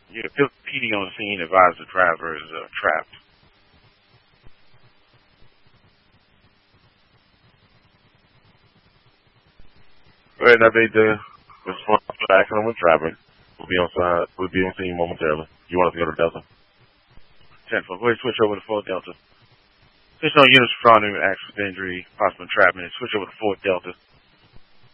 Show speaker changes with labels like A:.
A: Yeah, PD on the scene advised the driver is trapped. Go ahead and update the response to the accident with driver. We'll be on scene momentarily. You want us to go to Delta? 10-4. Go ahead and switch over to 4 Delta. Switch on units responding to accident injury, possible entrapment. Switch over to 4 Delta.